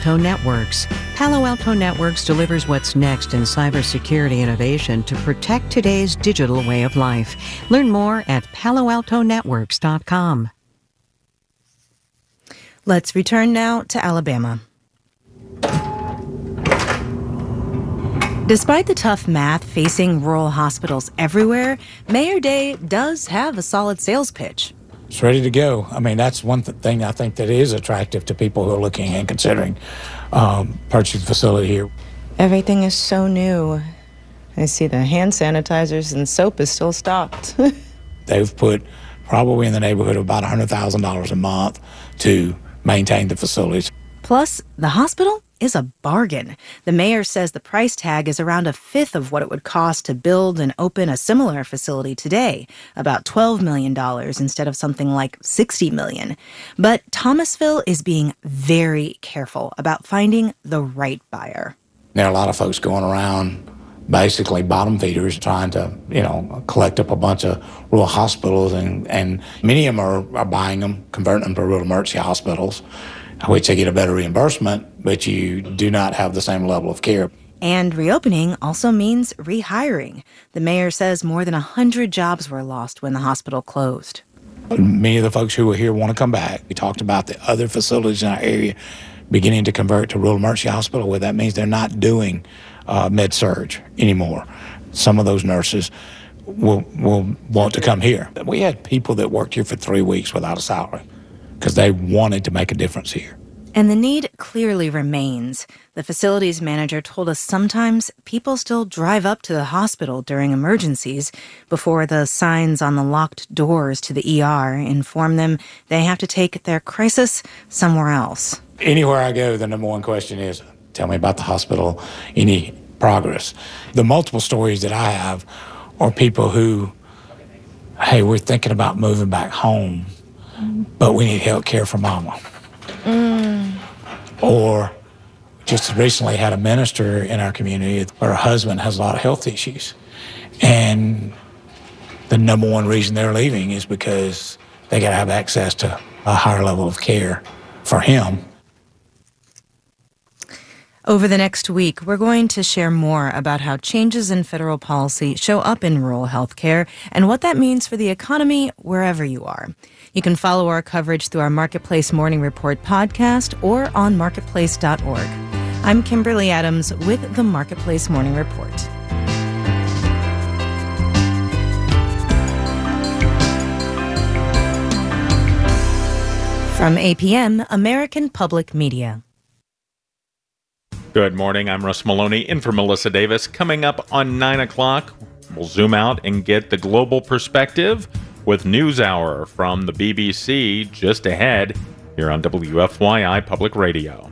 Alto Networks. Palo Alto Networks delivers what's next in cybersecurity innovation to protect today's digital way of life. Learn more at paloaltonetworks.com. Let's return now to Alabama. Despite the tough math facing rural hospitals everywhere, Mayor Day does have a solid sales pitch. It's ready to go. I mean, that's one thing I think that is attractive to people who are looking and considering purchasing the facility here. Everything is so new. I see the hand sanitizers and soap is still stocked. They've put probably in the neighborhood of about $100,000 a month to maintain the facilities. Plus, the hospital is a bargain. The mayor says the price tag is around a fifth of what it would cost to build and open a similar facility today, about $12 million instead of something like $60 million. But Thomasville is being very careful about finding the right buyer. There are a lot of folks going around, basically bottom feeders, trying to, collect up a bunch of rural hospitals, and many of them are buying them, converting them to rural emergency hospitals, which they get a better reimbursement, but you do not have the same level of care. And reopening also means rehiring. The mayor says more than 100 jobs were lost when the hospital closed. Many of the folks who are here want to come back. We talked about the other facilities in our area beginning to convert to rural emergency hospital, where that means they're not doing med-surg anymore. Some of those nurses will want to come here. We had people that worked here for 3 weeks without a salary because they wanted to make a difference here. And the need clearly remains. The facilities manager told us sometimes people still drive up to the hospital during emergencies before the signs on the locked doors to the ER inform them they have to take their crisis somewhere else. Anywhere I go, the number one question is, tell me about the hospital, any progress. The multiple stories that I have are people who, hey, we're thinking about moving back home, but we need health care for mama. Or just recently had a minister in our community where her husband has a lot of health issues. And the number one reason they're leaving is because they got to have access to a higher level of care for him. Over the next week, we're going to share more about how changes in federal policy show up in rural health care and what that means for the economy wherever you are. You can follow our coverage through our Marketplace Morning Report podcast or on marketplace.org. I'm Kimberly Adams with the Marketplace Morning Report. From APM, American Public Media. Good morning, I'm Russ Maloney in for Melissa Davis. Coming up on 9 o'clock, we'll zoom out and get the global perspective with NewsHour from the BBC just ahead here on WFYI Public Radio.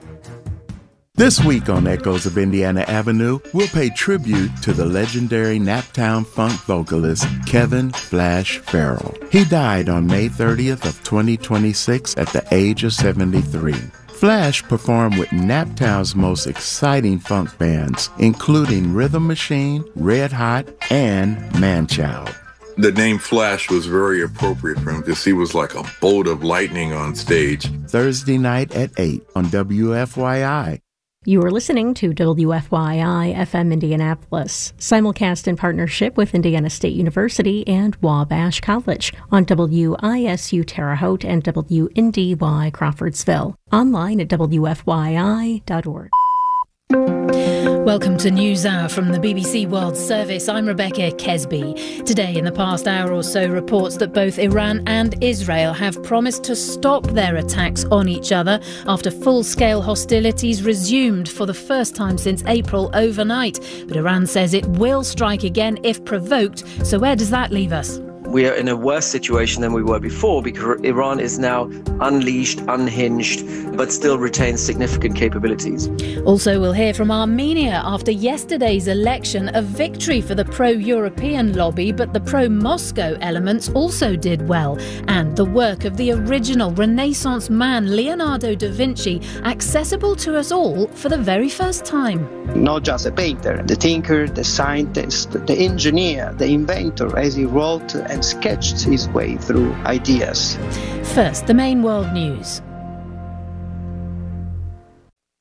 This week on Echoes of Indiana Avenue, we'll pay tribute to the legendary Naptown funk vocalist Kevin Flash Farrell. He died on May 30th of 2026 at the age of 73. Flash performed with Naptown's most exciting funk bands, including Rhythm Machine, Red Hot, and Manchild. The name Flash was very appropriate for him because he was like a bolt of lightning on stage. Thursday night at 8 on WFYI. You are listening to WFYI FM Indianapolis, simulcast in partnership with Indiana State University and Wabash College on WISU Terre Haute and WNDY Crawfordsville. Online at WFYI.org. Welcome to NewsHour from the BBC World Service. I'm Rebecca Kesby. Today, in the past hour or so, reports that both Iran and Israel have promised to stop their attacks on each other after full-scale hostilities resumed for the first time since April overnight. But Iran says it will strike again if provoked. So where does that leave us? We are in a worse situation than we were before because Iran is now unleashed, unhinged, but still retains significant capabilities. Also, we'll hear from Armenia after yesterday's election, a victory for the pro-European lobby, but the pro-Moscow elements also did well. And the work of the original Renaissance man, Leonardo da Vinci, accessible to us all for the very first time. Not just a painter, the thinker, the scientist, the engineer, the inventor, as he wrote and sketched his way through ideas. First, the main world news.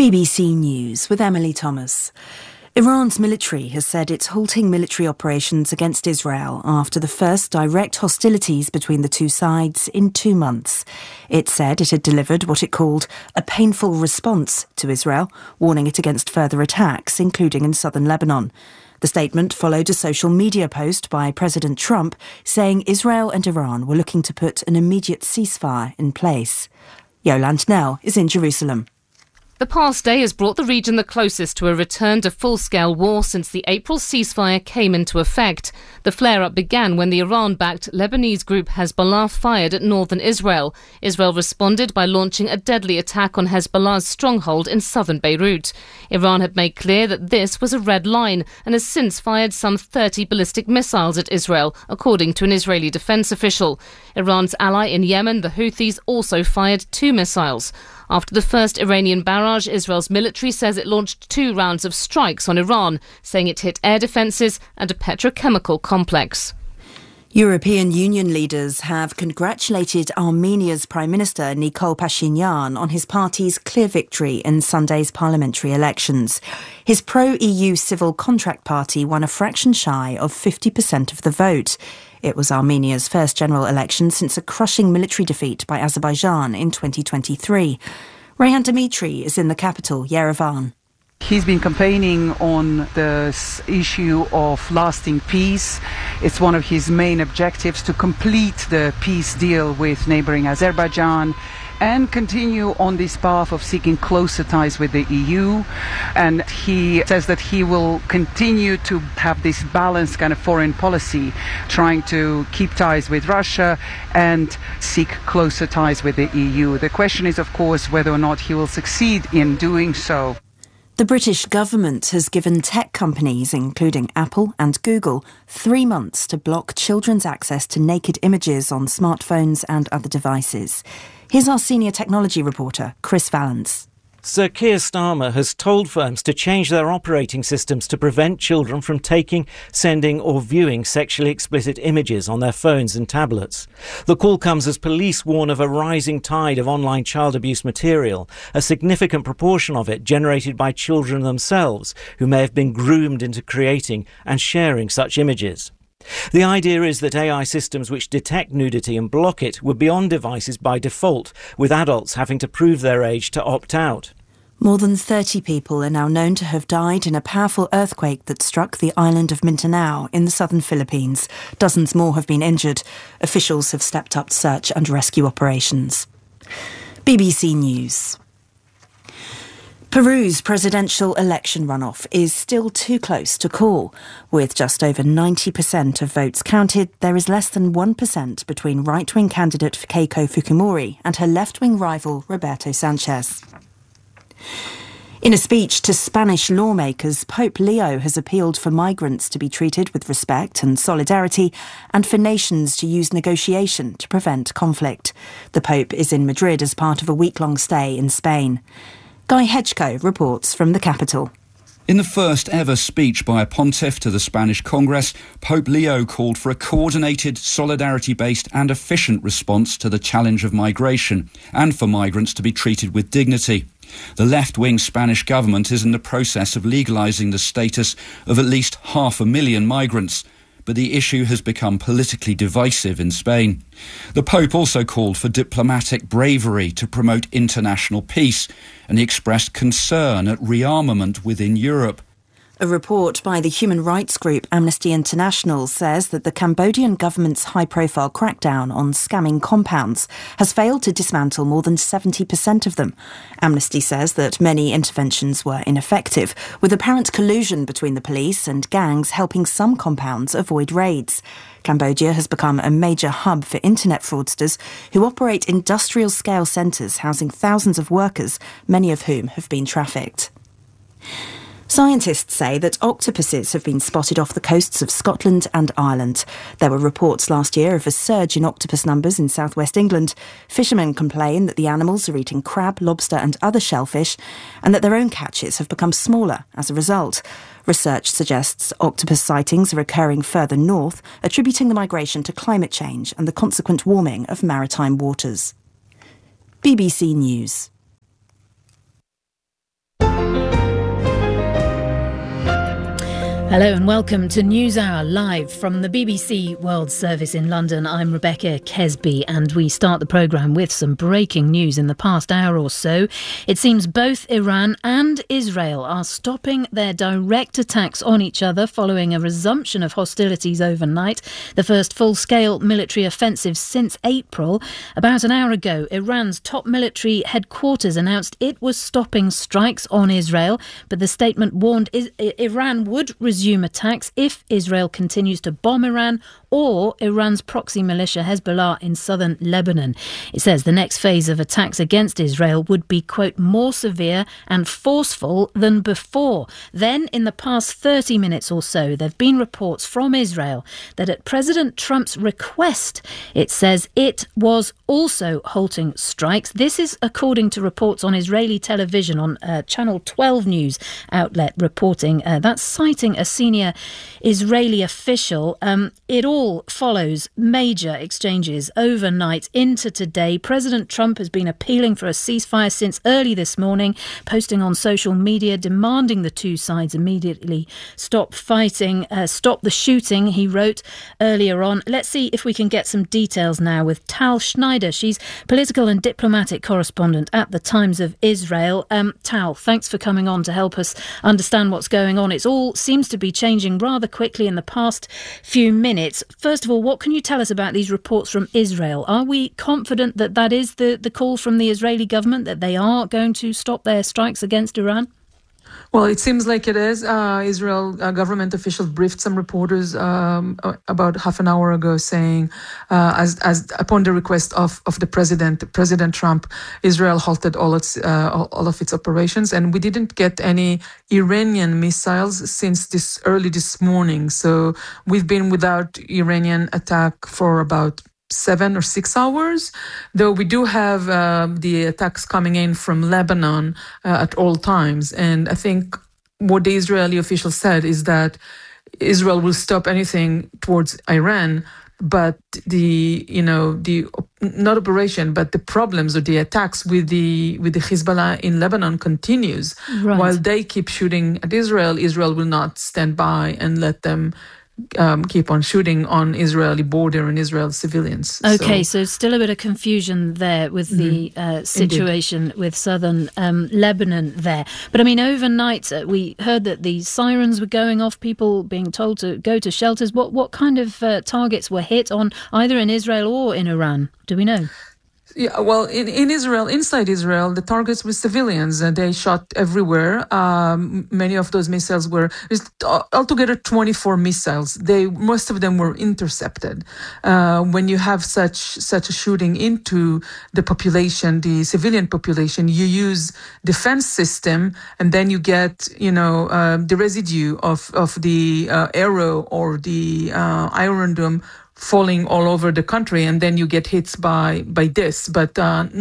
BBC News with Emily Thomas. Iran's military has said it's halting military operations against Israel after the first direct hostilities between the two sides in 2 months. It said it had delivered what it called a painful response to Israel, warning it against further attacks, including in southern Lebanon. The statement followed a social media post by President Trump saying Israel and Iran were looking to put an immediate ceasefire in place. Yolande Knell is in Jerusalem. The past day has brought the region the closest to a return to full-scale war since the April ceasefire came into effect. The flare-up began when the Iran-backed Lebanese group Hezbollah fired at northern Israel. Israel responded by launching a deadly attack on Hezbollah's stronghold in southern Beirut. Iran had made clear that this was a red line and has since fired some 30 ballistic missiles at Israel, according to an Israeli defense official. Iran's ally in Yemen, the Houthis, also fired 2 missiles. After the first Iranian barrage, Israel's military says it launched 2 rounds of strikes on Iran, saying it hit air defences and a petrochemical complex. European Union leaders have congratulated Armenia's Prime Minister Nikol Pashinyan on his party's clear victory in Sunday's parliamentary elections. His pro-EU Civil Contract Party won a fraction shy of 50% of the vote. It was Armenia's first general election since a crushing military defeat by Azerbaijan in 2023. Rayhan Dimitri is in the capital, Yerevan. He's been campaigning on this issue of lasting peace. It's one of his main objectives to complete the peace deal with neighbouring Azerbaijan and continue on this path of seeking closer ties with the EU. And he says that he will continue to have this balanced kind of foreign policy, trying to keep ties with Russia and seek closer ties with the EU. The question is, of course, whether or not he will succeed in doing so. The British government has given tech companies, including Apple and Google, 3 months to block children's access to naked images on smartphones and other devices. Here's our senior technology reporter, Chris Valance. Sir Keir Starmer has told firms to change their operating systems to prevent children from taking, sending or viewing sexually explicit images on their phones and tablets. The call comes as police warn of a rising tide of online child abuse material, a significant proportion of it generated by children themselves who may have been groomed into creating and sharing such images. The idea is that AI systems which detect nudity and block it would be on devices by default, with adults having to prove their age to opt out. More than 30 people are now known to have died in a powerful earthquake that struck the island of Mindanao in the southern Philippines. Dozens more have been injured. Officials have stepped up search and rescue operations. BBC News. Peru's presidential election runoff is still too close to call. With just over 90% of votes counted, there is less than 1% between right-wing candidate Keiko Fujimori and her left-wing rival Roberto Sanchez. In a speech to Spanish lawmakers, Pope Leo has appealed for migrants to be treated with respect and solidarity and for nations to use negotiation to prevent conflict. The Pope is in Madrid as part of a week-long stay in Spain. Guy Hedgeko reports from the capital. In the first ever speech by a pontiff to the Spanish Congress, Pope Leo called for a coordinated, solidarity-based and efficient response to the challenge of migration and for migrants to be treated with dignity. The left-wing Spanish government is in the process of legalising the status of at least 500,000 migrants, but the issue has become politically divisive in Spain. The Pope also called for diplomatic bravery to promote international peace, and he expressed concern at rearmament within Europe. A report by the human rights group Amnesty International says that the Cambodian government's high-profile crackdown on scamming compounds has failed to dismantle more than 70% of them. Amnesty says that many interventions were ineffective, with apparent collusion between the police and gangs helping some compounds avoid raids. Cambodia has become a major hub for internet fraudsters who operate industrial-scale centres housing thousands of workers, many of whom have been trafficked. Scientists say that octopuses have been spotted off the coasts of Scotland and Ireland. There were reports last year of a surge in octopus numbers in southwest England. Fishermen complain that the animals are eating crab, lobster and other shellfish, and that their own catches have become smaller as a result. Research suggests octopus sightings are occurring further north, attributing the migration to climate change and the consequent warming of maritime waters. BBC News. Hello and welcome to NewsHour live from the BBC World Service in London. I'm Rebecca Kesby and we start the programme with some breaking news in the past hour or so. It seems both Iran and Israel are stopping their direct attacks on each other following a resumption of hostilities overnight, the first full-scale military offensive since April. About an hour ago, Iran's top military headquarters announced it was stopping strikes on Israel, but the statement warned Iran would resume attacks if Israel continues to bomb Iran or Iran's proxy militia Hezbollah in southern Lebanon. It says the next phase of attacks against Israel would be, quote, more severe and forceful than before. Then, in the past 30 minutes or so, there have been reports from Israel that at President Trump's request, it says it was also halting strikes. This is according to reports on Israeli television on Channel 12 news outlet reporting. That's citing a senior Israeli official. It all follows major exchanges overnight into today. President Trump has been appealing for a ceasefire since early this morning, posting on social media, demanding the two sides immediately stop fighting, stop the shooting, he wrote earlier on. Let's see if we can get some details now with Tal Schneider. She's political and diplomatic correspondent at the Times of Israel. Tal, thanks for coming on to help us understand what's going on. It all seems to be changing rather quickly in the past few minutes. First of all, what can you tell us about these reports from Israel? Are we confident that that is the call from the Israeli government, that they are going to stop their strikes against Iran? Well, it seems like it is. Israel government officials briefed some reporters about half an hour ago, saying, as upon the request of the President Trump, Israel halted all of its operations, and we didn't get any Iranian missiles since this morning. So we've been without Iranian attack for about 7 or 6 hours, though we do have the attacks coming in from Lebanon at all times. And I think what the Israeli official said is that Israel will stop anything towards Iran, but the not operation, but the problems or the attacks with the Hezbollah in Lebanon continues. Right. While they keep shooting at Israel, Israel will not stand by and let them keep on shooting on Israeli border and Israeli civilians. Okay, so still a bit of confusion there with the situation Indeed. With southern Lebanon there. But I mean, overnight we heard that the sirens were going off, people being told to go to shelters. What kind of targets were hit on either in Israel or in Iran? Do we know? Yeah, well, in Israel, inside Israel, the targets were civilians, and they shot everywhere. Many of those missiles were altogether 24 missiles. Most of them were intercepted. When you have such a shooting into the population, the civilian population, you use defense system, and then you get the residue of the arrow or the Iron Dome falling all over the country, and then you get hits by this, but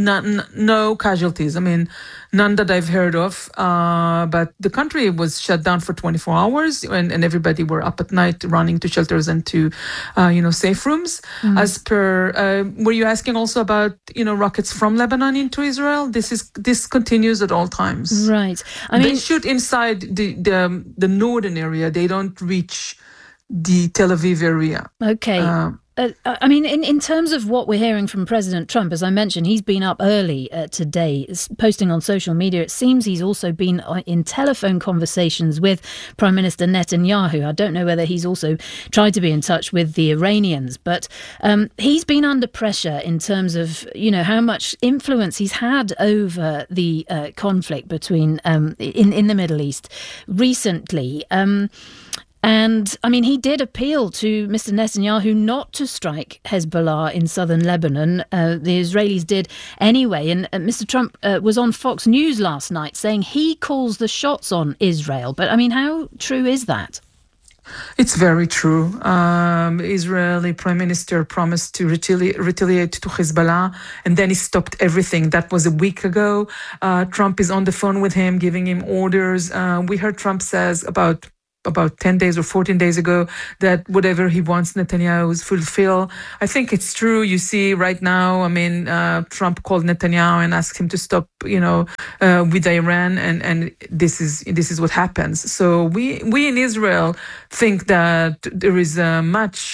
no casualties. I mean, none that I've heard of. But the country was shut down for 24 hours, and everybody were up at night running to shelters and to, safe rooms. Mm-hmm. As per, were you asking also about, rockets from Lebanon into Israel? This continues at all times. Right. They shoot inside the northern area. They don't reach the Tel Aviv area. Okay. I mean, in terms of what we're hearing from President Trump, as I mentioned, he's been up early today, posting on social media. It seems he's also been in telephone conversations with Prime Minister Netanyahu. I don't know whether he's also tried to be in touch with the Iranians, but he's been under pressure in terms of, how much influence he's had over the conflict between in the Middle East recently. And, I mean, he did appeal to Mr. Netanyahu not to strike Hezbollah in southern Lebanon. The Israelis did anyway. And Mr. Trump was on Fox News last night saying he calls the shots on Israel. But, I mean, how true is that? It's very true. Israeli Prime Minister promised to retaliate to Hezbollah, and then he stopped everything. That was a week ago. Trump is on the phone with him, giving him orders. We heard Trump says about about 10 days or 14 days ago that whatever he wants Netanyahu is fulfill. I think it's true. You see right now, Trump called Netanyahu and asked him to stop, with Iran, and this is what happens. So we in Israel think that there is much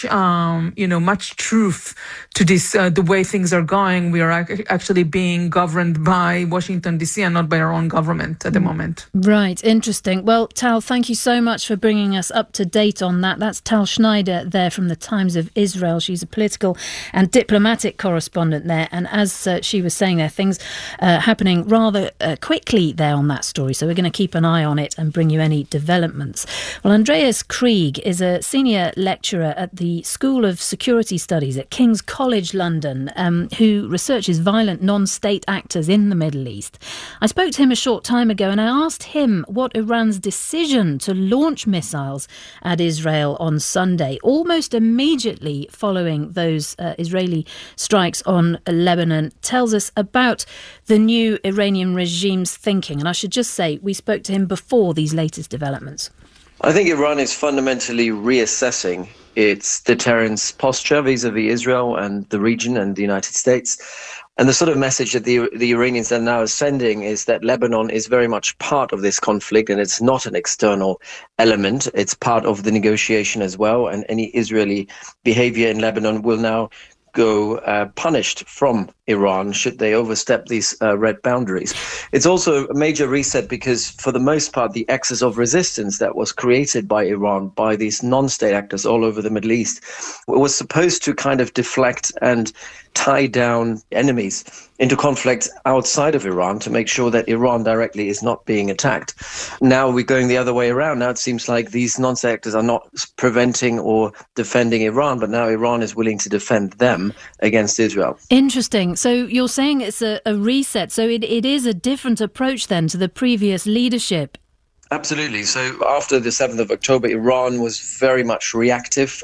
truth to this, the way things are going. We are actually being governed by Washington, D.C. and not by our own government at the moment. Right. Interesting. Well, Tal, thank you so much for bringing us up to date on that. That's Tal Schneider there from the Times of Israel. She's a political and diplomatic correspondent there. And as she was saying there, things happening rather quickly there on that story. So we're going to keep an eye on it and bring you any developments. Well, Andreas Krieg is a senior lecturer at the School of Security Studies at King's College London, who researches violent non-state actors in the Middle East. I spoke to him a short time ago and I asked him what Iran's decision to launch missiles at Israel on Sunday, almost immediately following those Israeli strikes on Lebanon, tells us about the new Iranian regime's thinking. And I should just say, we spoke to him before these latest developments. I think Iran is fundamentally reassessing its deterrence posture vis-à-vis Israel and the region and the United States. And the sort of message that the Iranians are now sending is that Lebanon is very much part of this conflict and it's not an external element. It's part of the negotiation as well. And any Israeli behavior in Lebanon will now go punished from Iran should they overstep these red boundaries. It's also a major reset because for the most part the axis of resistance that was created by Iran by these non-state actors all over the Middle East was supposed to kind of deflect and tie down enemies into conflict outside of Iran to make sure that Iran directly is not being attacked. Now we're going the other way around. Now it seems like these non-state actors are not preventing or defending Iran, but now Iran is willing to defend them against Israel. Interesting. So you're saying it's a reset. So it is a different approach then to the previous leadership. Absolutely. So after the 7th of October, Iran was very much reactive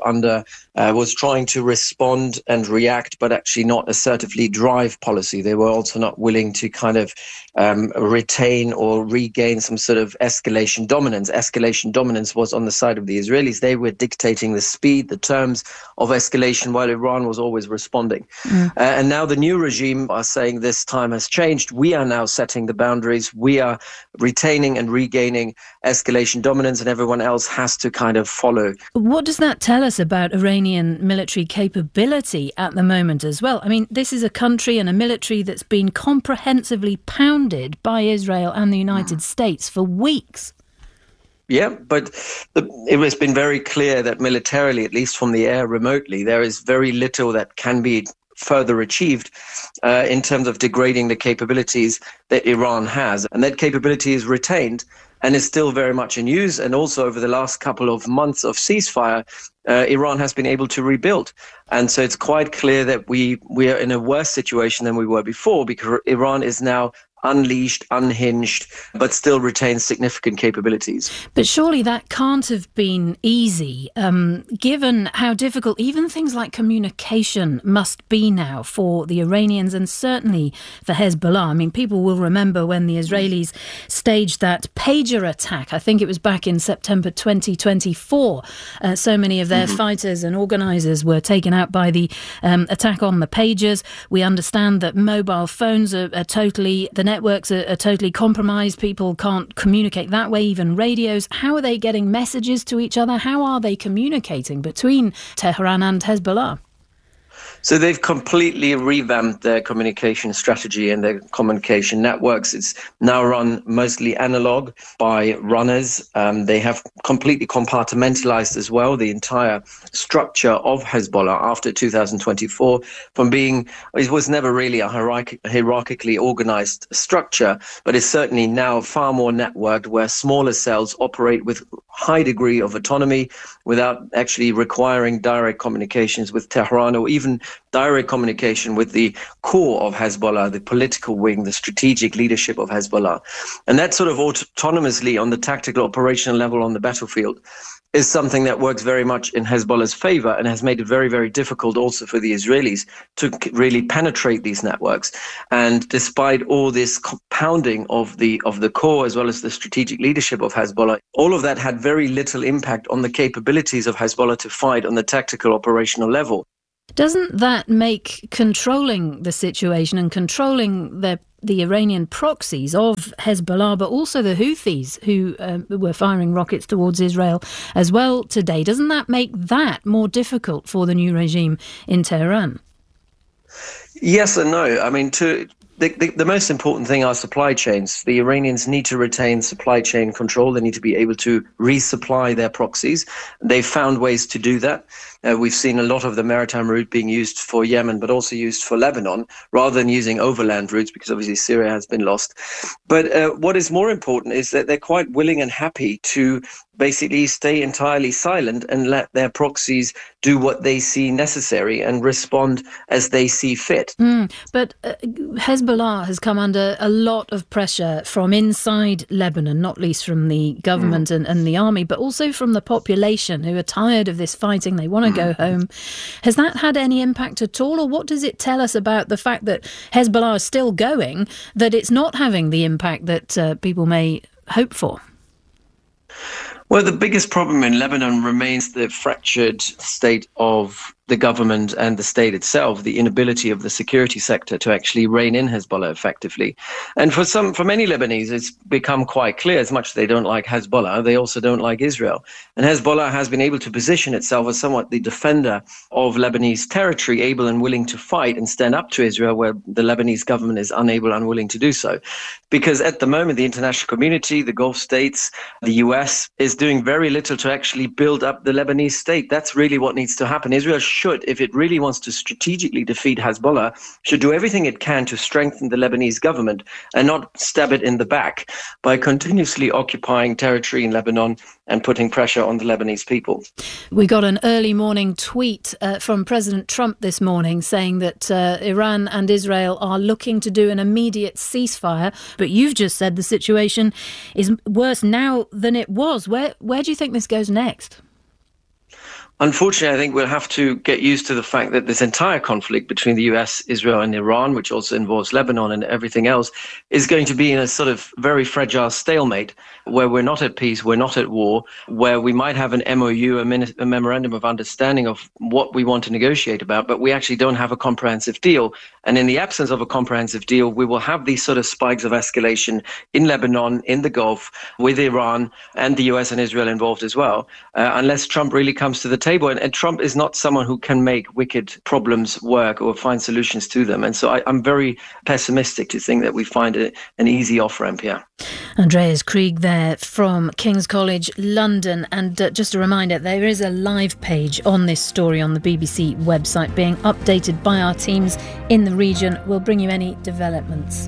was trying to respond and react, but actually not assertively drive policy. They were also not willing to kind of retain or regain some sort of escalation dominance. Escalation dominance was on the side of the Israelis. They were dictating the speed, the terms of escalation, while Iran was always responding. And now the new regime are saying this time has changed. We are now setting the boundaries. We are retaining and regaining escalation dominance, and everyone else has to kind of follow. What does that tell us about Iranian military capability at the moment as well? I mean, this is a country and a military that's been comprehensively pounded by Israel and the United States for weeks. Yeah, but it has been very clear that militarily, at least from the air remotely, there is very little that can be further achieved in terms of degrading the capabilities that Iran has. And that capability is retained and is still very much in use. And also over the last couple of months of ceasefire, Iran has been able to rebuild. And so it's quite clear that we are in a worse situation than we were before, because Iran is now unleashed, unhinged, but still retains significant capabilities. But surely that can't have been easy, given how difficult even things like communication must be now for the Iranians and certainly for Hezbollah. I mean, people will remember when the Israelis staged that pager attack. I think it was back in September 2024. So many of their fighters and organisers were taken out by the attack on the pagers. We understand that mobile phones are totally... The networks are totally compromised. People can't communicate that way, even radios. How are they getting messages to each other? How are they communicating between Tehran and Hezbollah? So they've completely revamped their communication strategy and their communication networks. It's now run mostly analog by runners. They have completely compartmentalized as well the entire structure of Hezbollah after 2024 from being, it was never really a hierarchically organized structure, but it's certainly now far more networked, where smaller cells operate with high degree of autonomy without actually requiring direct communications with Tehran or even direct communication with the core of Hezbollah, the political wing, the strategic leadership of Hezbollah. And that sort of autonomously on the tactical operational level on the battlefield is something that works very much in Hezbollah's favor and has made it very, very difficult also for the Israelis to really penetrate these networks. And despite all this compounding of the core as well as the strategic leadership of Hezbollah, all of that had very little impact on the capabilities of Hezbollah to fight on the tactical operational level. Doesn't that make controlling the situation and controlling the Iranian proxies of Hezbollah, but also the Houthis who were firing rockets towards Israel as well today, doesn't that make that more difficult for the new regime in Tehran? Yes and no. I mean, the most important thing are supply chains. The Iranians need to retain supply chain control. They need to be able to resupply their proxies. They've found ways to do that. We've seen a lot of the maritime route being used for Yemen, but also used for Lebanon, rather than using overland routes, because obviously Syria has been lost. But what is more important is that they're quite willing and happy to basically stay entirely silent and let their proxies do what they see necessary and respond as they see fit. But Hezbollah has come under a lot of pressure from inside Lebanon, not least from the government and the army, but also from the population who are tired of this fighting. They want to go home. Has that had any impact at all, or what does it tell us about the fact that Hezbollah is still going, that it's not having the impact that people may hope for? Well, the biggest problem in Lebanon remains the fractured state of the government and the state itself, the inability of the security sector to actually rein in Hezbollah effectively. And for many Lebanese, it's become quite clear, as much as they don't like Hezbollah, they also don't like Israel. And Hezbollah has been able to position itself as somewhat the defender of Lebanese territory, able and willing to fight and stand up to Israel where the Lebanese government is unable and unwilling to do so. Because at the moment, the international community, the Gulf states, the US is doing very little to actually build up the Lebanese state. That's really what needs to happen. Israel should, if it really wants to strategically defeat Hezbollah, should do everything it can to strengthen the Lebanese government and not stab it in the back by continuously occupying territory in Lebanon and putting pressure on the Lebanese people. We got an early morning tweet from President Trump this morning saying that Iran and Israel are looking to do an immediate ceasefire, but you've just said the situation is worse now than it was. Where do you think this goes next? Unfortunately, I think we'll have to get used to the fact that this entire conflict between the US, Israel and Iran, which also involves Lebanon and everything else, is going to be in a sort of very fragile stalemate where we're not at peace, we're not at war, where we might have an MOU, a memorandum of understanding of what we want to negotiate about, but we actually don't have a comprehensive deal. And in the absence of a comprehensive deal, we will have these sort of spikes of escalation in Lebanon, in the Gulf, with Iran and the US and Israel involved as well, unless Trump really comes to the table. And Trump is not someone who can make wicked problems work or find solutions to them. And so I'm very pessimistic to think that we find an easy off-ramp here. Andreas Krieg there from King's College London. And just a reminder, there is a live page on this story on the BBC website being updated by our teams in the region. We'll bring you any developments.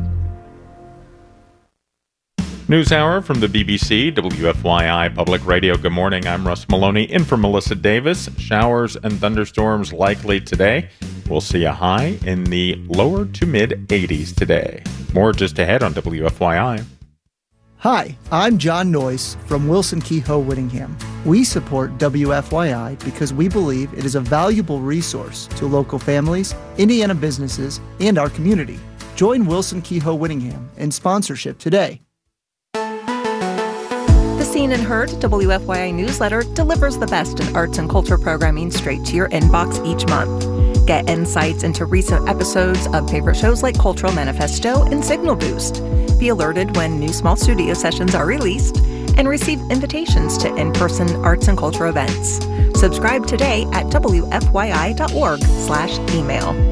NewsHour from the BBC, WFYI Public Radio. Good morning, I'm Russ Maloney in for Melissa Davis. Showers and thunderstorms likely today. We'll see a high in the lower to mid-80s today. More just ahead on WFYI. Hi, I'm John Noyce from Wilson Kehoe Whittingham. We support WFYI because we believe it is a valuable resource to local families, Indiana businesses, and our community. Join Wilson Kehoe Whittingham in sponsorship today. Seen and Heard WFYI newsletter delivers the best in arts and culture programming straight to your inbox each month. Get insights into recent episodes of favorite shows like Cultural Manifesto and Signal Boost. Be alerted when new small studio sessions are released and receive invitations to in-person arts and culture events. Subscribe today at wfyi.org/email.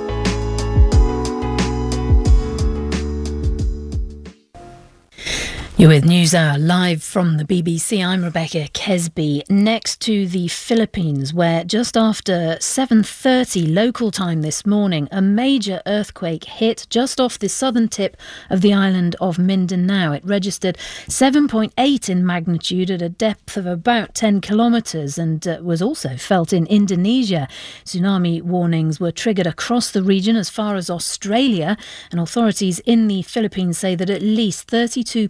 You're with NewsHour live from the BBC. I'm Rebecca Kesby. Next to the Philippines, where just after 7:30 local time this morning, a major earthquake hit just off the southern tip of the island of Mindanao. It registered 7.8 in magnitude at a depth of about 10 kilometres and was also felt in Indonesia. Tsunami warnings were triggered across the region as far as Australia, and authorities in the Philippines say that at least 32 people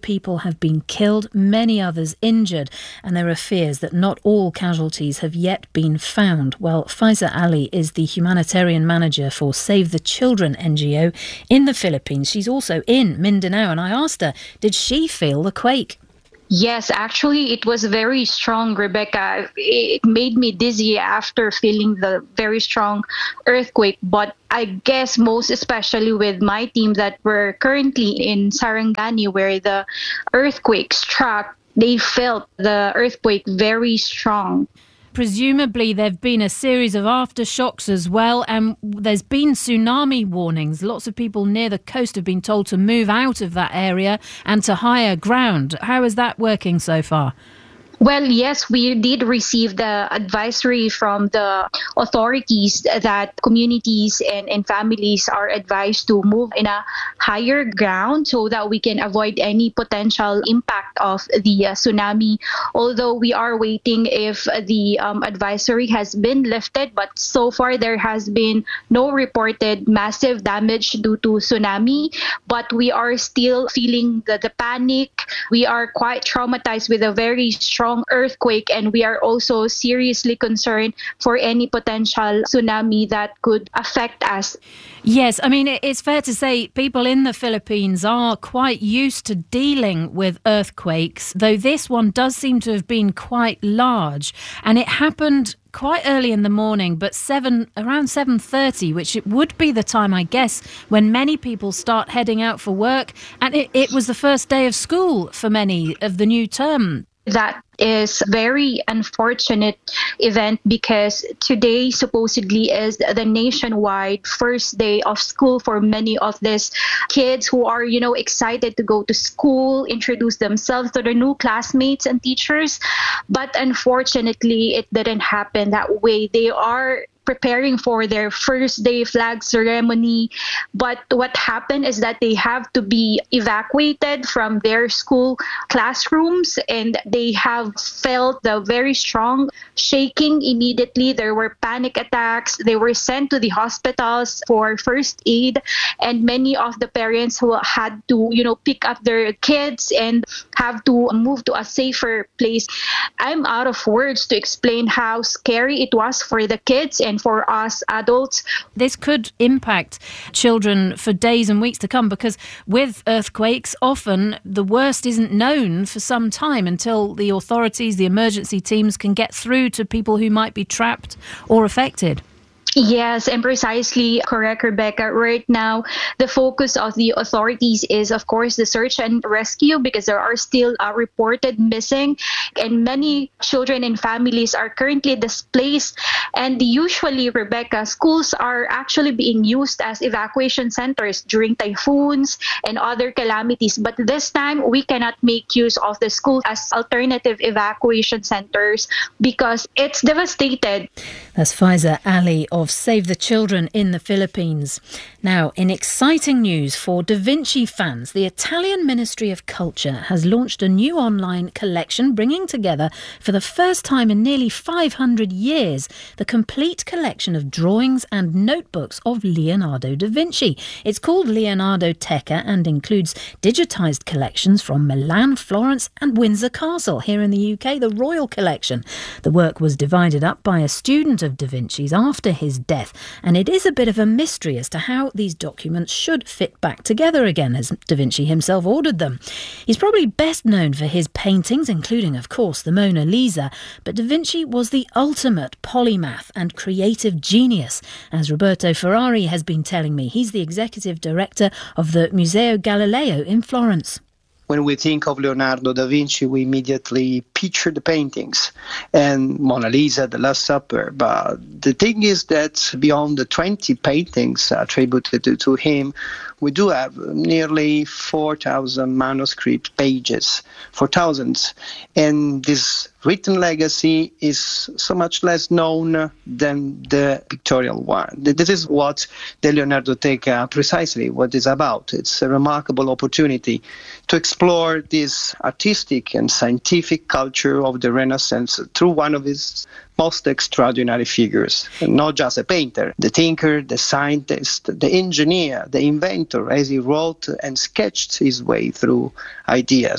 have been killed, many others injured, and there are fears that not all casualties have yet been found. Well, Faiza Ali is the humanitarian manager for Save the Children NGO in the Philippines. She's also in Mindanao, and I asked her, did she feel the quake? Yes, actually, it was very strong, Rebecca. It made me dizzy after feeling the very strong earthquake. But I guess most especially with my team that were currently in Sarangani, where the earthquake struck, they felt the earthquake very strong. Presumably there have been a series of aftershocks as well, and there's been tsunami warnings. Lots of people near the coast have been told to move out of that area and to higher ground. How is that working so far? Well, yes, we did receive the advisory from the authorities that communities and families are advised to move in a higher ground so that we can avoid any potential impact of the tsunami. Although we are waiting if the advisory has been lifted, but so far there has been no reported massive damage due to tsunami. But we are still feeling the panic. We are quite traumatized with a very strong earthquake, and we are also seriously concerned for any potential tsunami that could affect us. Yes, I mean, it's fair to say people in the Philippines are quite used to dealing with earthquakes, though this one does seem to have been quite large, and it happened quite early in the morning, but around 7:30, which it would be the time, I guess, when many people start heading out for work, and it was the first day of school for many of the new term. That is very unfortunate event because today supposedly is the nationwide first day of school for many of these kids who are, excited to go to school, introduce themselves to their new classmates and teachers. But unfortunately, it didn't happen that way. They are preparing for their first day flag ceremony. But what happened is that they have to be evacuated from their school classrooms, and they have felt the very strong shaking immediately. There were panic attacks. They were sent to the hospitals for first aid, and many of the parents who had to, pick up their kids and have to move to a safer place. I'm out of words to explain how scary it was for the kids and for us adults. This could impact children for days and weeks to come, because with earthquakes, often the worst isn't known for some time until the authorities, the emergency teams can get through to people who might be trapped or affected. Yes, and precisely correct, Rebecca. Right now, the focus of the authorities is, of course, the search and rescue, because there are still reported missing, and many children and families are currently displaced. And usually, Rebecca, schools are actually being used as evacuation centers during typhoons and other calamities. But this time, we cannot make use of the school as alternative evacuation centers because it's devastated. That's Faiza Ali of Save the Children in the Philippines. Now, in exciting news for Da Vinci fans, the Italian Ministry of Culture has launched a new online collection bringing together, for the first time in nearly 500 years, the complete collection of drawings and notebooks of Leonardo da Vinci. It's called Leonardoteca and includes digitised collections from Milan, Florence and Windsor Castle. Here in the UK, the Royal Collection. The work was divided up by a student of Da Vinci's after his death, and it is a bit of a mystery as to how these documents should fit back together again, as Da Vinci himself ordered them. He's probably best known for his paintings, including, of course, the Mona Lisa, but Da Vinci was the ultimate polymath and creative genius, as Roberto Ferrari has been telling me. He's the executive director of the Museo Galileo in Florence. When we think of Leonardo da Vinci, we immediately picture the paintings and Mona Lisa, The Last Supper. But the thing is that beyond the 20 paintings attributed to him, we do have nearly 4,000 manuscript pages, 4,000. And this written legacy is so much less known than the pictorial one. This is what the Leonardoteca precisely what is about. It's a remarkable opportunity to explore this artistic and scientific culture of the Renaissance through one of his most extraordinary figures, not just a painter, the thinker, the scientist, the engineer, the inventor, as he wrote and sketched his way through ideas.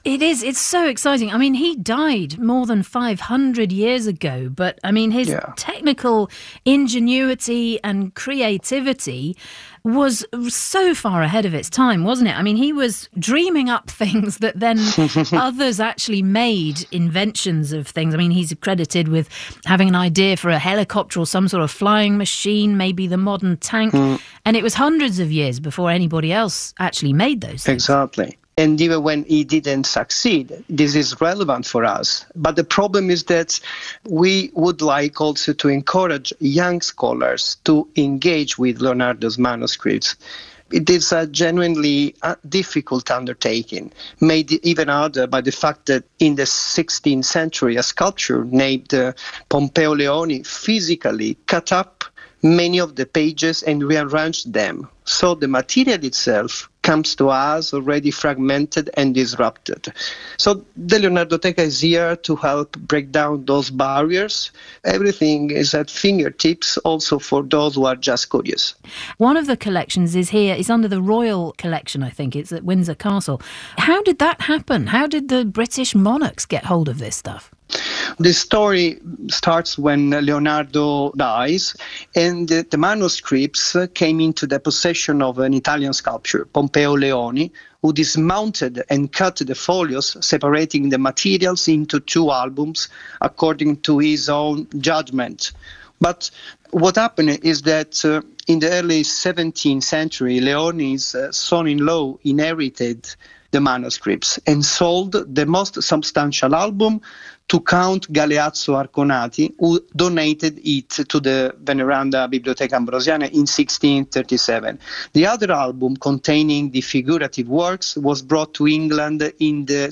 It is. It's so exciting. I mean, he died more than 500 years ago, but I mean, his technical ingenuity and creativity was so far ahead of its time, wasn't it? I mean, he was dreaming up things that then others actually made inventions of things. I mean, he's credited with having an idea for a helicopter or some sort of flying machine, maybe the modern tank. And it was hundreds of years before anybody else actually made those things. Exactly. And even when he didn't succeed, this is relevant for us. But the problem is that we would like also to encourage young scholars to engage with Leonardo's manuscripts. It is a genuinely difficult undertaking, made even harder by the fact that in the 16th century, a sculptor named Pompeo Leoni physically cut up many of the pages and rearranged them. So the material itself comes to us already fragmented and disrupted. So the Leonardoteca is here to help break down those barriers. Everything is at fingertips also for those who are just curious. One of the collections is here, it's under the Royal Collection, I think. It's at Windsor Castle. How did that happen? How did the British monarchs get hold of this stuff? The story starts when Leonardo dies, and the manuscripts came into the possession of an Italian sculptor, Pompeo Leoni, who dismounted and cut the folios, separating the materials into two albums according to his own judgment. But what happened is that in the early 17th century, Leoni's son-in-law inherited the manuscripts and sold the most substantial album to Count Galeazzo Arconati, who donated it to the Veneranda Biblioteca Ambrosiana in 1637. The other album, containing the figurative works, was brought to England in the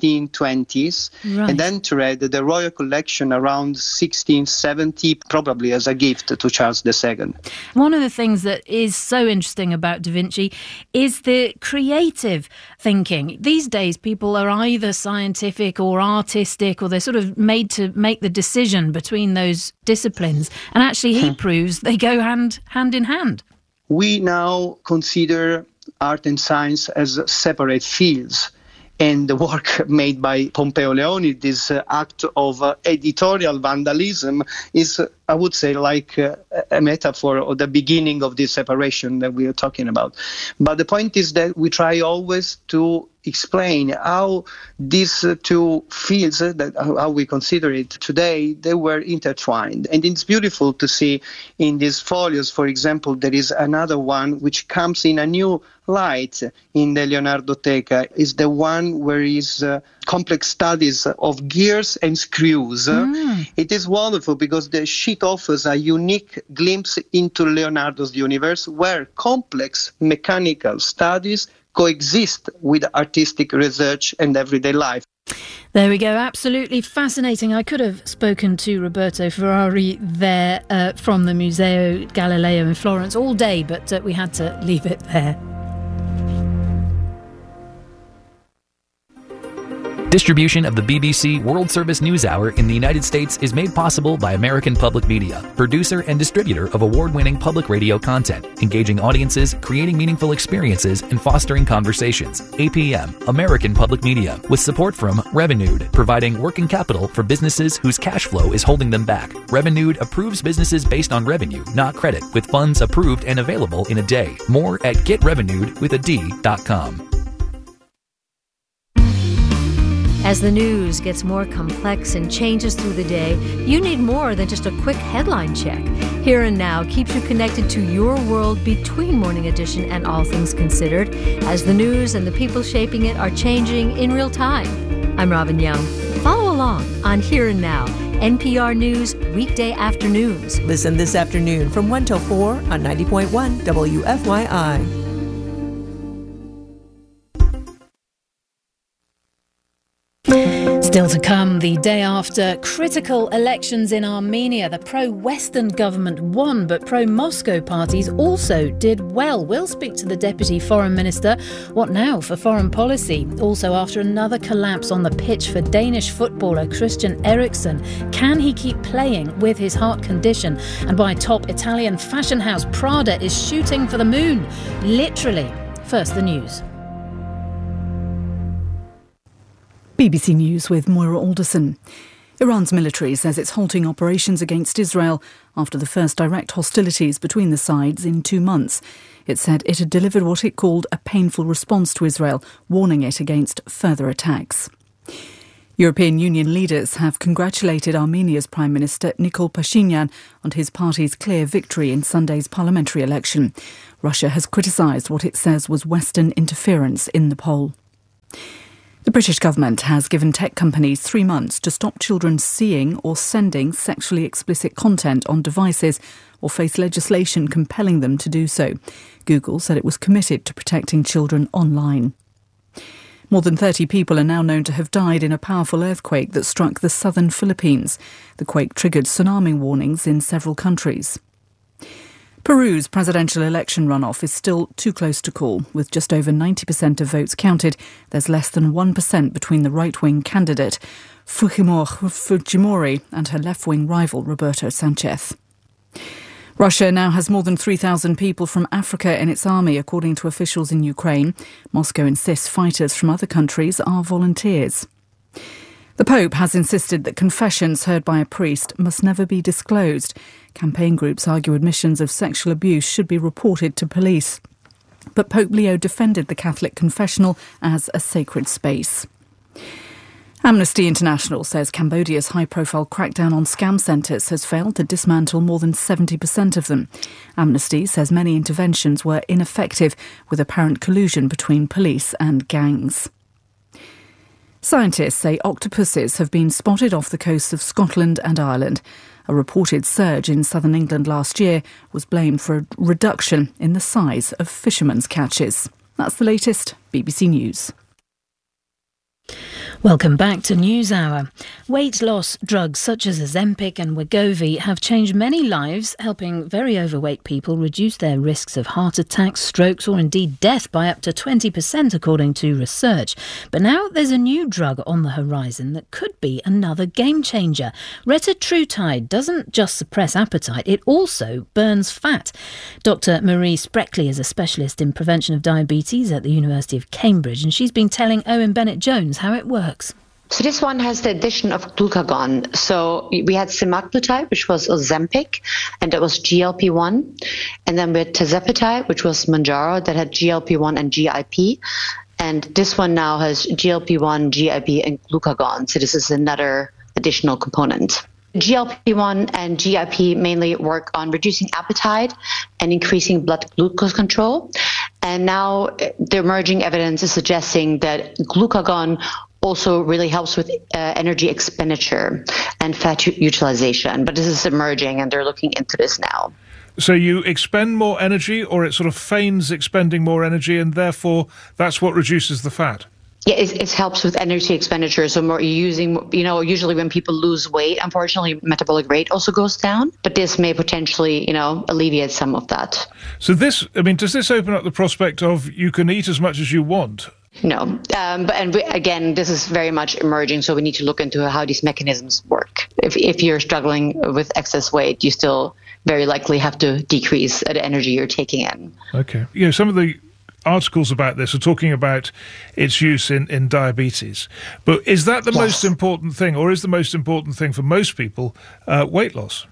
1620s and entered the royal collection around 1670, probably as a gift to Charles II. One of the things that is so interesting about Da Vinci is the creative thinking. These days, people are either scientific or artistic, or they're sort of made to make the decision between those disciplines. And actually, he proves they go hand in hand. We now consider art and science as separate fields. And the work made by Pompeo Leoni, this act of editorial vandalism, is, I would say, like a metaphor of the beginning of this separation that we are talking about. But the point is that we try always to explain how these two fields, how we consider it today, they were intertwined. And it's beautiful to see in these folios, for example, there is another one which comes in a new light in the Leonardoteca, is the one where is complex studies of gears and screws. It is wonderful because the sheet offers a unique glimpse into Leonardo's universe where complex mechanical studies coexist with artistic research and everyday life. There we go. Absolutely fascinating. I could have spoken to Roberto Ferrari there from the Museo Galileo in Florence all day, but we had to leave it there. Distribution of the BBC World Service News Hour in the United States is made possible by American Public Media, producer and distributor of award-winning public radio content, engaging audiences, creating meaningful experiences, and fostering conversations. APM, American Public Media, with support from Revenued, providing working capital for businesses whose cash flow is holding them back. Revenued approves businesses based on revenue, not credit, with funds approved and available in a day. More at getrevenuedwithad.com. As the news gets more complex and changes through the day, you need more than just a quick headline check. Here and Now keeps you connected to your world between Morning Edition and All Things Considered, as the news and the people shaping it are changing in real time. I'm Robin Young. Follow along on Here and Now, NPR News, weekday afternoons. Listen this afternoon from 1 till 4 on 90.1 WFYI. Still to come, the day after critical elections in Armenia, the pro-Western government won, but pro-Moscow parties also did well. We'll speak to the Deputy Foreign Minister. What now for foreign policy? Also, after another collapse on the pitch for Danish footballer Christian Eriksen, can he keep playing with his heart condition? And why top Italian fashion house Prada is shooting for the moon. Literally. First, the news. BBC News with Moira Alderson. Iran's military says it's halting operations against Israel after the first direct hostilities between the sides in 2 months. It said it had delivered what it called a painful response to Israel, warning it against further attacks. European Union leaders have congratulated Armenia's Prime Minister Nikol Pashinyan on his party's clear victory in Sunday's parliamentary election. Russia has criticised what it says was Western interference in the poll. The British government has given tech companies 3 months to stop children seeing or sending sexually explicit content on devices or face legislation compelling them to do so. Google said it was committed to protecting children online. More than 30 people are now known to have died in a powerful earthquake that struck the southern Philippines. The quake triggered tsunami warnings in several countries. Peru's presidential election runoff is still too close to call. With just over 90% of votes counted, there's less than 1% between the right-wing candidate Fujimori and her left-wing rival Roberto Sanchez. Russia now has more than 3,000 people from Africa in its army, according to officials in Ukraine. Moscow insists fighters from other countries are volunteers. The Pope has insisted that confessions heard by a priest must never be disclosed. Campaign groups argue admissions of sexual abuse should be reported to police. But Pope Leo defended the Catholic confessional as a sacred space. Amnesty International says Cambodia's high-profile crackdown on scam centres has failed to dismantle more than 70% of them. Amnesty says many interventions were ineffective, with apparent collusion between police and gangs. Scientists say octopuses have been spotted off the coasts of Scotland and Ireland. A reported surge in southern England last year was blamed for a reduction in the size of fishermen's catches. That's the latest. BBC News. Welcome back to NewsHour. Weight loss drugs such as Ozempic and Wegovy have changed many lives, helping very overweight people reduce their risks of heart attacks, strokes or indeed death by up to 20%, according to research. But now there's a new drug on the horizon that could be another game changer. Retatrutide doesn't just suppress appetite, it also burns fat. Dr. Marie Spreckley is a specialist in prevention of diabetes at the University of Cambridge, and she's been telling Owen Bennett-Jones how it works. So this one has the addition of glucagon. So we had semaglutide, which was Ozempic, and that was GLP-1. And then we had tirzepatide, which was Mounjaro, that had GLP-1 and GIP. And this one now has GLP-1, GIP, and glucagon. So this is another additional component. GLP-1 and GIP mainly work on reducing appetite and increasing blood glucose control. And now the emerging evidence is suggesting that glucagon also really helps with energy expenditure and fat utilization. But this is emerging, and they're looking into this now. So you expend more energy, or it sort of feigns expending more energy, and therefore that's what reduces the fat? Yeah, it helps with energy expenditure. So more using, usually when people lose weight, unfortunately, metabolic rate also goes down. But this may potentially, alleviate some of that. So does this open up the prospect of you can eat as much as you want? No, again, this is very much emerging, so we need to look into how these mechanisms work. If you're struggling with excess weight, you still very likely have to decrease the energy you're taking in. Okay. Some of the articles about this are talking about its use in diabetes. But is that the most important thing, or is the most important thing for most people weight loss?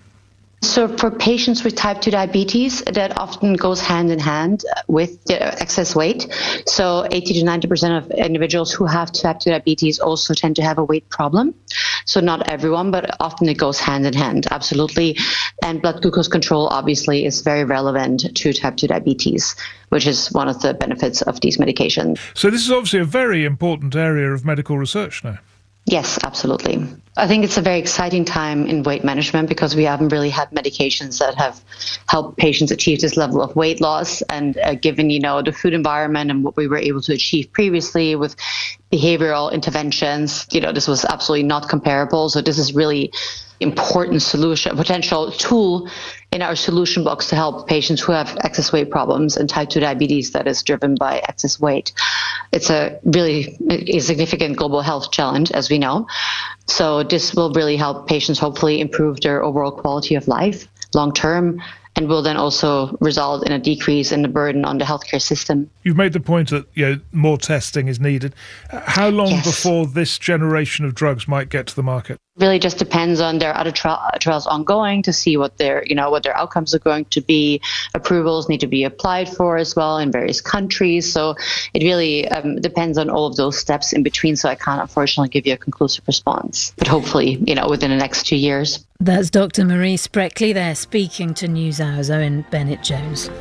So for patients with type 2 diabetes, that often goes hand in hand with excess weight. So 80 to 90% of individuals who have type 2 diabetes also tend to have a weight problem. So not everyone, but often it goes hand in hand, absolutely. And blood glucose control obviously is very relevant to type 2 diabetes, which is one of the benefits of these medications. So this is obviously a very important area of medical research now. Yes, absolutely. I think it's a very exciting time in weight management because we haven't really had medications that have helped patients achieve this level of weight loss. And given, the food environment and what we were able to achieve previously with behavioral interventions, this was absolutely not comparable. So this is really important solution, potential tool in our solution box to help patients who have excess weight problems and type 2 diabetes that is driven by excess weight. It's a really significant global health challenge, as we know. So this will really help patients hopefully improve their overall quality of life long term, and will then also result in a decrease in the burden on the healthcare system. You've made the point that more testing is needed. How long before this generation of drugs might get to the market? Really just depends on their other trials ongoing to see what their outcomes are going to be. Approvals need to be applied for as well in various countries. So it really depends on all of those steps in between. So I can't unfortunately give you a conclusive response, but hopefully, within the next 2 years. That's Dr. Marie Spreckley there speaking to NewsHour's Owen Bennett-Jones.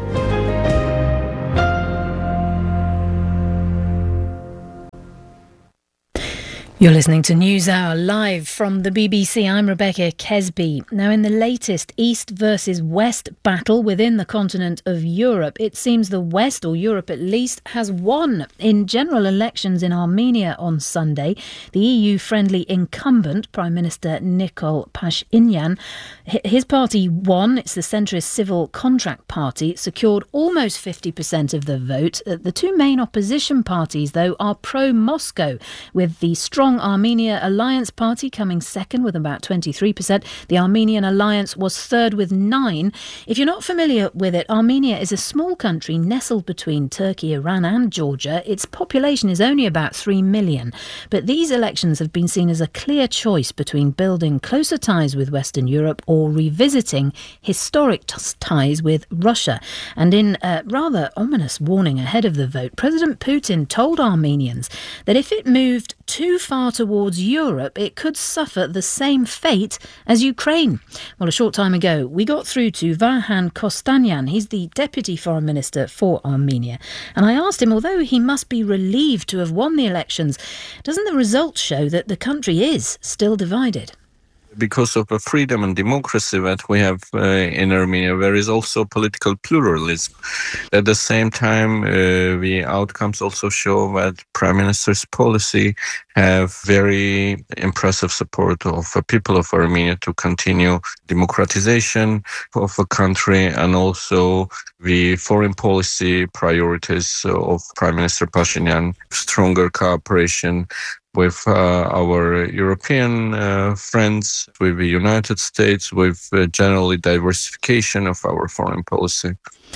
You're listening to NewsHour live from the BBC. I'm Rebecca Kesby. Now, in the latest East versus West battle within the continent of Europe, it seems the West, or Europe at least, has won. In general elections in Armenia on Sunday, the EU-friendly incumbent, Prime Minister Nikol Pashinyan, his party won. It's the centrist Civil Contract Party, secured almost 50% of the vote. The two main opposition parties, though, are pro-Moscow, with the strong Armenia Alliance Party coming second with about 23%. The Armenian Alliance was third with 9%. If you're not familiar with it, Armenia is a small country nestled between Turkey, Iran and Georgia. Its population is only about 3 million. But these elections have been seen as a clear choice between building closer ties with Western Europe or revisiting historic ties with Russia. And in a rather ominous warning ahead of the vote, President Putin told Armenians that if it moved too far towards Europe, it could suffer the same fate as Ukraine. Well, a short time ago, we got through to Varhan Kostanyan. He's the Deputy Foreign Minister for Armenia. And I asked him, although he must be relieved to have won the elections, doesn't the results show that the country is still divided? Because of the freedom and democracy that we have in Armenia, there is also political pluralism. At the same time, the outcomes also show that Prime Minister's policy have very impressive support of the people of Armenia to continue democratization of the country, and also the foreign policy priorities of Prime Minister Pashinyan, stronger cooperation with our European friends, with the United States, with generally diversification of our foreign policy.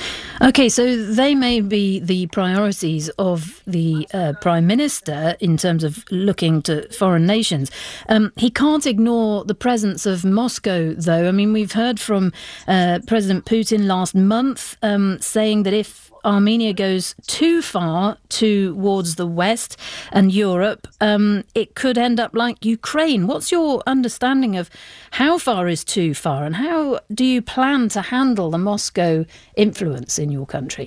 OK, so they may be the priorities of the Prime Minister in terms of looking to foreign nations. He can't ignore the presence of Moscow, though. I mean, we've heard from President Putin last month saying that if Armenia goes too far towards the West and Europe, it could end up like Ukraine. What's your understanding of how far is too far, and how do you plan to handle the Moscow influence in your country?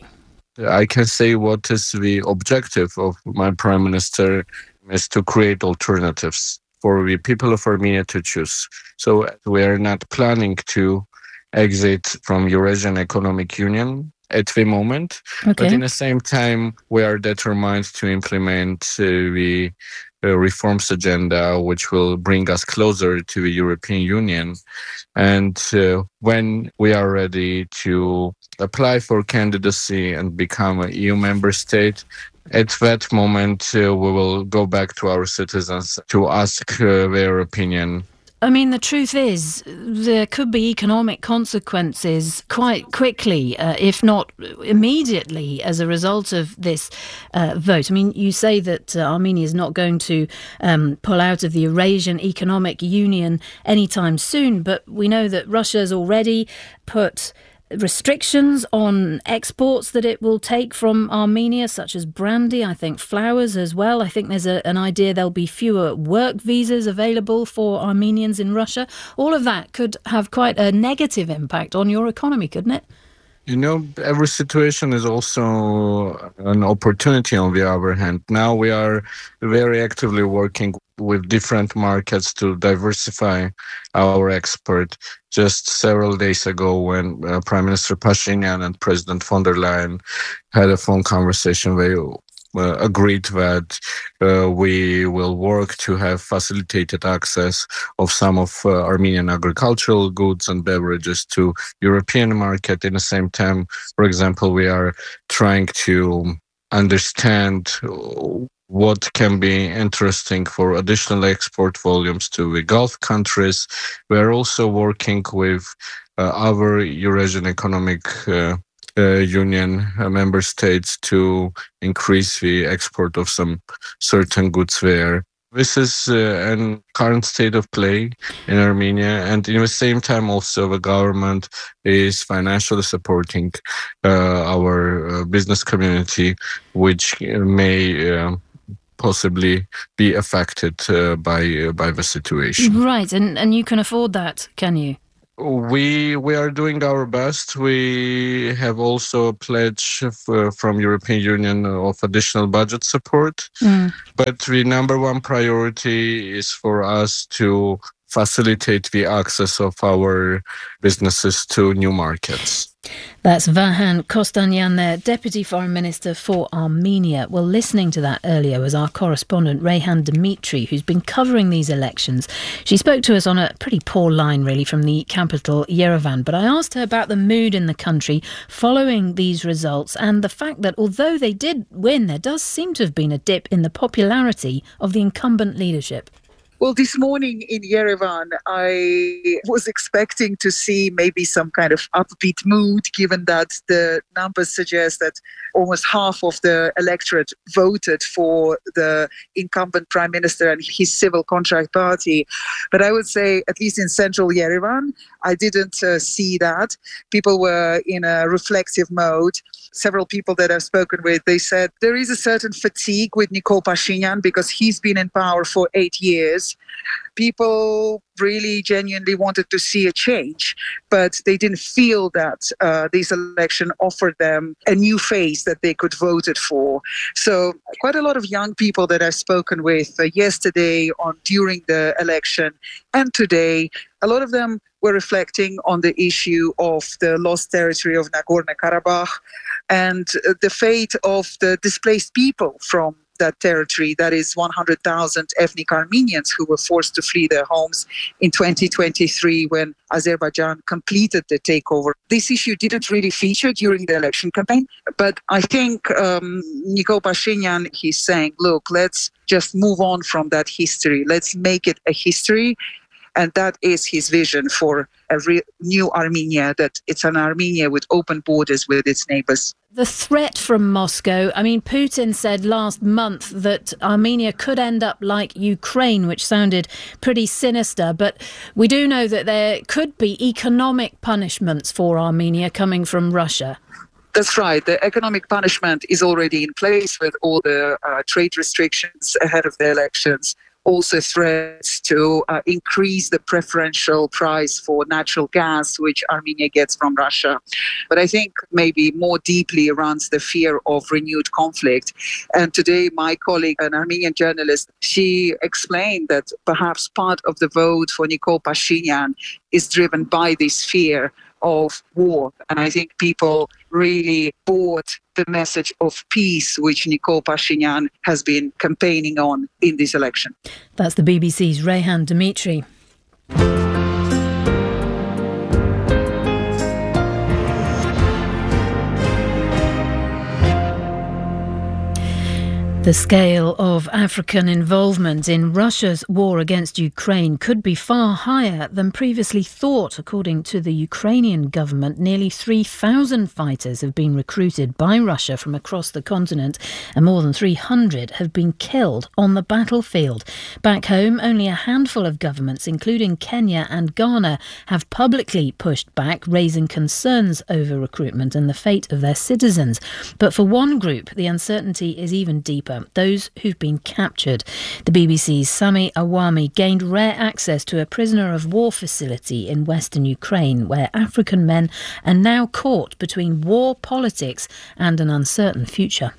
I can say what is the objective of my Prime Minister is to create alternatives for the people of Armenia to choose. So we are not planning to exit from Eurasian Economic Union at the moment, but in the same time, we are determined to implement the reforms agenda, which will bring us closer to the European Union. And when we are ready to apply for candidacy and become an EU member state, at that moment, we will go back to our citizens to ask their opinion. I mean, the truth is, there could be economic consequences quite quickly, if not immediately, as a result of this vote. I mean, you say that Armenia is not going to pull out of the Eurasian Economic Union anytime soon, but we know that Russia has already put restrictions on exports that it will take from Armenia, such as brandy, I think flowers as well. I think there's an idea there'll be fewer work visas available for Armenians in Russia. All of that could have quite a negative impact on your economy, couldn't it? You know, every situation is also an opportunity on the other hand. Now we are very actively working with different markets to diversify our export. Just several days ago, when Prime Minister Pashinyan and President von der Leyen had a phone conversation, they agreed that we will work to have facilitated access of some of Armenian agricultural goods and beverages to European market. In the same time, for example, we are trying to understand what can be interesting for additional export volumes to the Gulf countries. We are also working with our Eurasian Economic Union member states to increase the export of some certain goods there. This is a current state of play in Armenia, and in the same time also the government is financially supporting our business community, which may possibly be affected by the situation. Right, and you can afford that, can you? We are doing our best. We have also a pledge from European Union of additional budget support. But the number one priority is for us to facilitate the access of our businesses to new markets. That's Vahan Kostanyan there, Deputy Foreign Minister for Armenia. Well, listening to that earlier was our correspondent Reyhan Dimitri, who's been covering these elections. She spoke to us on a pretty poor line, really, from the capital, Yerevan. But I asked her about the mood in the country following these results and the fact that although they did win, there does seem to have been a dip in the popularity of the incumbent leadership. Well, this morning in Yerevan, I was expecting to see maybe some kind of upbeat mood, given that the numbers suggest that almost half of the electorate voted for the incumbent prime minister and his civil contract party. But I would say, at least in central Yerevan, I didn't see that. People were in a reflective mode. Several people that I've spoken with, they said there is a certain fatigue with Nikol Pashinyan because he's been in power for 8 years. People really genuinely wanted to see a change, but they didn't feel that this election offered them a new face that they could vote it for. So quite a lot of young people that I've spoken with yesterday during the election and today, a lot of them were reflecting on the issue of the lost territory of Nagorno-Karabakh and the fate of the displaced people from that territory. That is 100,000 ethnic Armenians who were forced to flee their homes in 2023 when Azerbaijan completed the takeover. This issue didn't really feature during the election campaign, but I think Nikol Pashinyan, he's saying, look, let's just move on from that history. Let's make it a history. And that is his vision for a new Armenia, that it's an Armenia with open borders with its neighbours. The threat from Moscow, I mean, Putin said last month that Armenia could end up like Ukraine, which sounded pretty sinister. But we do know that there could be economic punishments for Armenia coming from Russia. That's right. The economic punishment is already in place with all the trade restrictions ahead of the elections. Also threats to increase the preferential price for natural gas, which Armenia gets from Russia. But I think maybe more deeply runs the fear of renewed conflict. And today, my colleague, an Armenian journalist, she explained that perhaps part of the vote for Nikol Pashinyan is driven by this fear of war. And I think people really bought the message of peace, which Nikol Pashinyan has been campaigning on in this election. That's the BBC's Reyhan Dimitri. The scale of African involvement in Russia's war against Ukraine could be far higher than previously thought. According to the Ukrainian government, nearly 3,000 fighters have been recruited by Russia from across the continent, and more than 300 have been killed on the battlefield. Back home, only a handful of governments, including Kenya and Ghana, have publicly pushed back, raising concerns over recruitment and the fate of their citizens. But for one group, the uncertainty is even deeper. Those who've been captured. The BBC's Sami Awami gained rare access to a prisoner of war facility in western Ukraine, where African men are now caught between war politics and an uncertain future.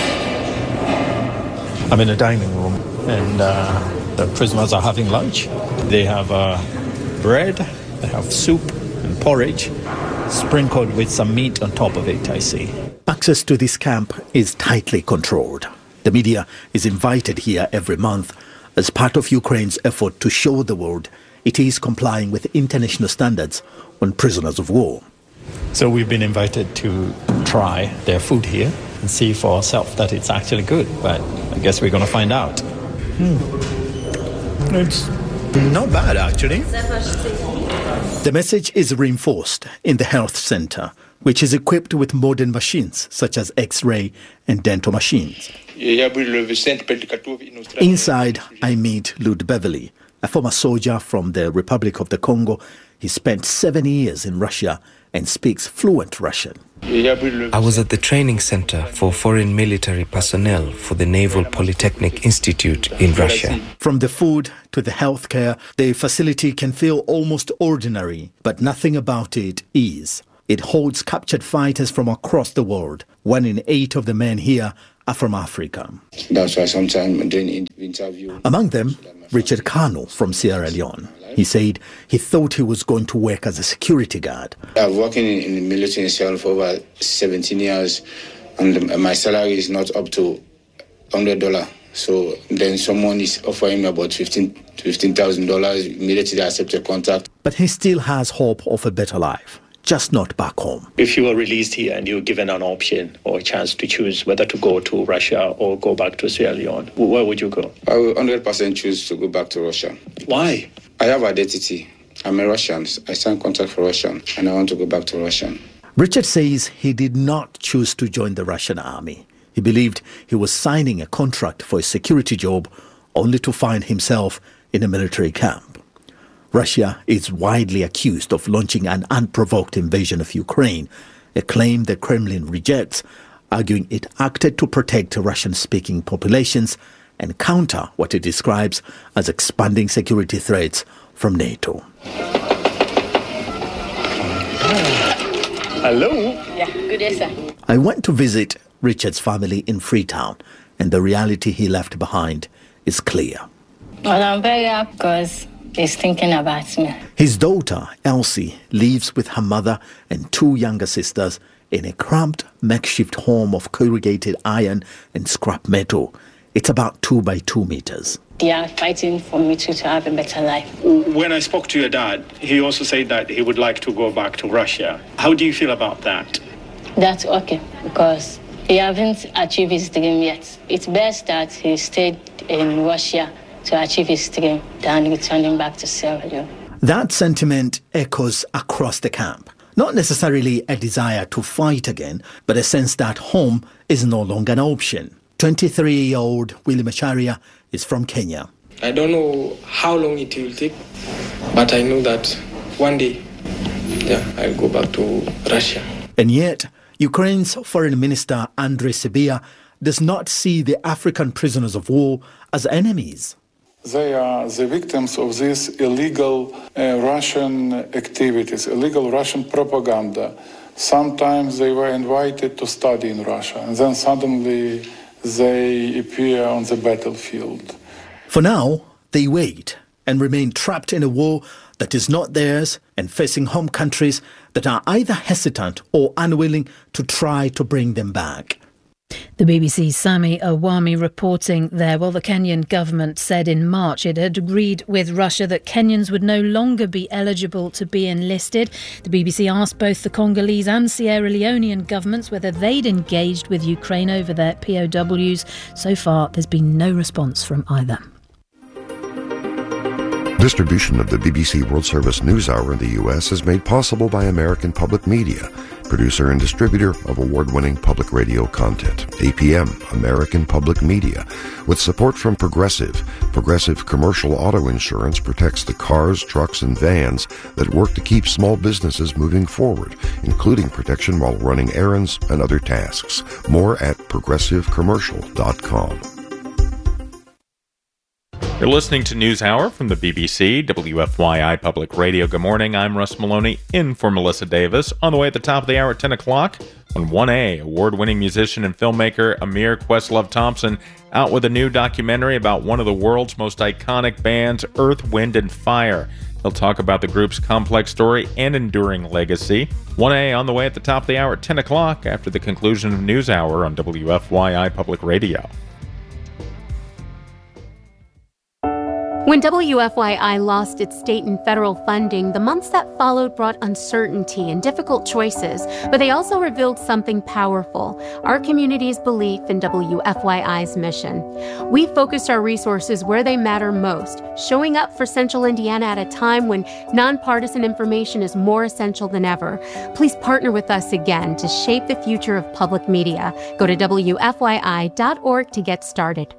I'm in a dining room and the prisoners are having lunch. They have bread, they have soup and porridge, sprinkled with some meat on top of it, I see. Access to this camp is tightly controlled. The media is invited here every month as part of Ukraine's effort to show the world it is complying with international standards on prisoners of war. So we've been invited to try their food here and see for ourselves that it's actually good, but I guess we're going to find out. It's Not bad, actually. The message is reinforced in the health center, which is equipped with modern machines such as X-ray and dental machines. Inside, I meet Lud Beverly, a former soldier from the Republic of the Congo. He spent 7 years in Russia and speaks fluent Russian. I was at the training center for foreign military personnel for the Naval Polytechnic Institute in Russia. From the food to the healthcare, the facility can feel almost ordinary, but nothing about it is. It holds captured fighters from across the world. 1 in 8 of the men here are from Africa. That's why sometimes during the interview... Among them, Richard Kano from Sierra Leone. He said he thought he was going to work as a security guard. I've worked in the military itself for over 17 years, and my salary is not up to $100. So then someone is offering me about $15,000. Immediately I accept a contract. But he still has hope of a better life, just not back home. If you were released here and you were given an option or a chance to choose whether to go to Russia or go back to Sierra Leone, where would you go? I will 100% choose to go back to Russia. Why? I have identity. I'm a Russian. I signed contract for Russia, and I want to go back to Russia. Richard says he did not choose to join the Russian army. He believed he was signing a contract for a security job, only to find himself in a military camp. Russia is widely accused of launching an unprovoked invasion of Ukraine, a claim the Kremlin rejects, arguing it acted to protect Russian-speaking populations and counter what it describes as expanding security threats from NATO. Hello? Yeah, good day, sir. I went to visit Richard's family in Freetown, and the reality he left behind is clear. Well, I'm very happy because he's thinking about me. His daughter, Elsie, lives with her mother and 2 younger sisters in a cramped makeshift home of corrugated iron and scrap metal. It's about 2 by 2 meters. They are fighting for me to have a better life. When I spoke to your dad, he also said that he would like to go back to Russia. How do you feel about that? That's okay, because he hasn't achieved his dream yet. It's best that he stayed in Russia to achieve his dream than returning back to Sierra Leone. That sentiment echoes across the camp. Not necessarily a desire to fight again, but a sense that home is no longer an option. 23-year-old Willie Macharia is from Kenya. I don't know how long it will take, but I know that one day, I'll go back to Russia. And yet, Ukraine's Foreign Minister Andrei Sybiha does not see the African prisoners of war as enemies. They are the victims of these illegal Russian activities, illegal Russian propaganda. Sometimes they were invited to study in Russia, and then suddenly they appear on the battlefield. For now, they wait and remain trapped in a war that is not theirs and facing home countries that are either hesitant or unwilling to try to bring them back. The BBC's Sami Awami reporting there. Well, the Kenyan government said in March it had agreed with Russia that Kenyans would no longer be eligible to be enlisted. The BBC asked both the Congolese and Sierra Leonean governments whether they'd engaged with Ukraine over their POWs. So far, there's been no response from either. Distribution of the BBC World Service News Hour in the U.S. is made possible by American Public Media, producer and distributor of award-winning public radio content. APM, American Public Media, with support from Progressive. Progressive Commercial Auto Insurance protects the cars, trucks, and vans that work to keep small businesses moving forward, including protection while running errands and other tasks. More at progressivecommercial.com. You're listening to NewsHour from the BBC, WFYI Public Radio. Good morning, I'm Russ Maloney, in for Melissa Davis. On the way at the top of the hour at 10 o'clock, on 1A, award-winning musician and filmmaker Amir Questlove Thompson out with a new documentary about one of the world's most iconic bands, Earth, Wind & Fire. He'll talk about the group's complex story and enduring legacy. 1A on the way at the top of the hour at 10 o'clock after the conclusion of NewsHour on WFYI Public Radio. When WFYI lost its state and federal funding, the months that followed brought uncertainty and difficult choices, but they also revealed something powerful: our community's belief in WFYI's mission. We focused our resources where they matter most, showing up for Central Indiana at a time when nonpartisan information is more essential than ever. Please partner with us again to shape the future of public media. Go to WFYI.org to get started.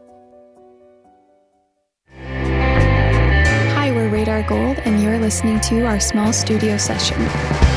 Hi, we're Radar Gold, and you're listening to our small studio session.